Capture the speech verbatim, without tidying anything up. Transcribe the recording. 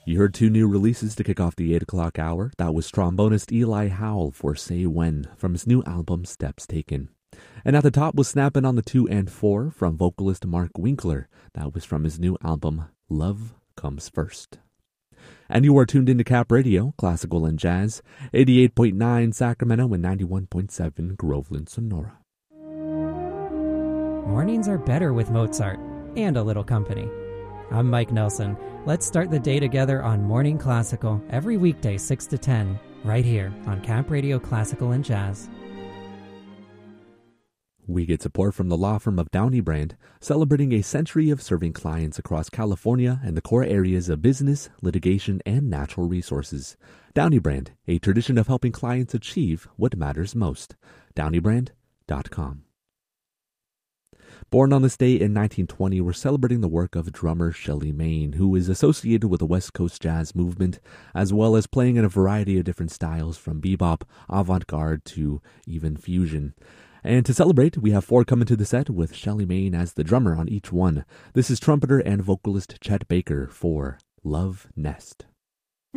You heard two new releases to kick off the eight o'clock hour. That was trombonist Eli Howell for Say When from his new album Steps Taken. And at the top was Snappin' on the two and four from vocalist Mark Winkler. That was from his new album Love Comes First. And you are tuned into Cap Radio, classical and jazz, eighty-eight point nine Sacramento and ninety-one point seven Groveland, Sonora. Mornings are better with Mozart and a little company. I'm Mike Nelson. Let's start the day together on Morning Classical every weekday six to ten, right here on Cap Radio Classical and Jazz. We get support from the law firm of Downey Brand, celebrating a century of serving clients across California and the core areas of business, litigation, and natural resources. Downey Brand, a tradition of helping clients achieve what matters most. downey brand dot com. Born on this day in nineteen twenty, we're celebrating the work of drummer Shelly Mayne, who is associated with the West Coast jazz movement, as well as playing in a variety of different styles from bebop, avant-garde to even fusion. And to celebrate, we have four coming to the set with Shelly Mayne as the drummer on each one. This is trumpeter and vocalist Chet Baker for Love Nest.